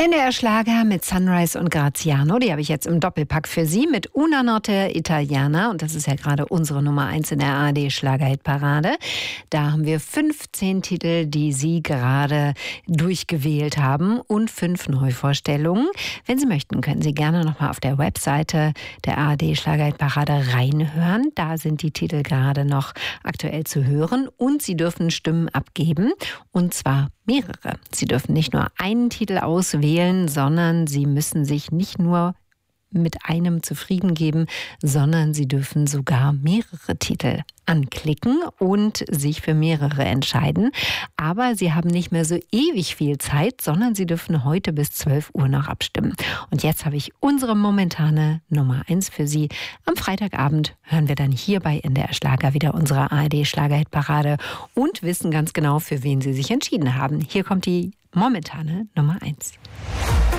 NDR Schlager mit Sunrise und Graziano, die habe ich jetzt im Doppelpack für Sie mit Una Notte Italiana. Und das ist ja gerade unsere Nummer 1 in der ARD Schlagerhitparade. Da haben wir 15 Titel, die Sie gerade durchgewählt haben und 5 Neuvorstellungen. Wenn Sie möchten, können Sie gerne nochmal auf der Webseite der ARD Schlagerhitparade reinhören. Da sind die Titel gerade noch aktuell zu hören und Sie dürfen Stimmen abgeben, und zwar mehrere. Sie dürfen nicht nur einen Titel auswählen, sondern Sie müssen sich nicht nur mit einem zufrieden geben, sondern Sie dürfen sogar mehrere Titel anklicken und sich für mehrere entscheiden. Aber Sie haben nicht mehr so ewig viel Zeit, sondern Sie dürfen heute bis 12 Uhr noch abstimmen. Und jetzt habe ich unsere momentane Nummer 1 für Sie. Am Freitagabend hören wir dann hier bei NDR Schlager wieder unsere ARD Schlagerhitparade und wissen ganz genau, für wen Sie sich entschieden haben. Hier kommt die momentane Nummer 1.